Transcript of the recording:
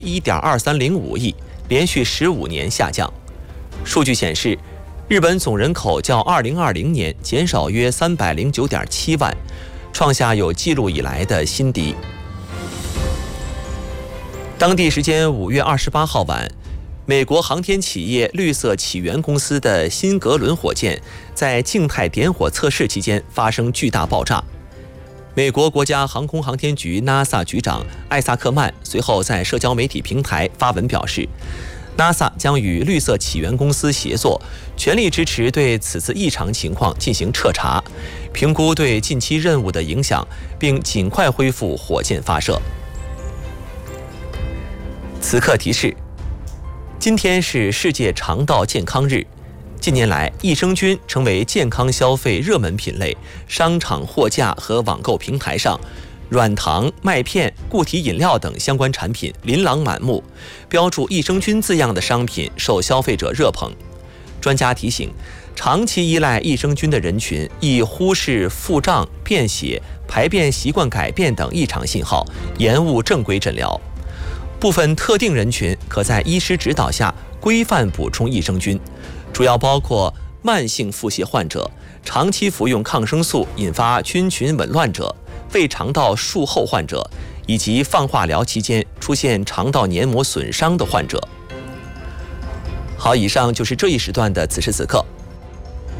1.2305亿，连续15年下降。数据显示，日本总人口较2020年减少约309.7万，创下有记录以来的新低。当地时间5月28号晚，美国航天企业绿色起源公司的新格伦火箭在静态点火测试期间发生巨大爆炸。美国国家航空航天局 NASA 局长艾萨克曼随后在社交媒体平台发文表示，NASA 将与绿色起源公司协作，全力支持对此次异常情况进行彻查，评估对近期任务的影响，并尽快恢复火箭发射。此刻提示：今天是世界肠道健康日。近年来，益生菌成为健康消费热门品类，商场货架和网购平台上，软糖、麦片、固体饮料等相关产品琳琅满目，标注益生菌字样的商品受消费者热捧。专家提醒，长期依赖益生菌的人群易忽视腹胀、便血、排便习惯改变等异常信号，延误正规诊疗。部分特定人群可在医师指导下规范补充益生菌，主要包括慢性腹泻患者、长期服用抗生素引发菌群紊乱者、胃肠道术后患者，以及放化疗期间出现肠道黏膜损伤的患者。好，以上就是这一时段的此时此刻，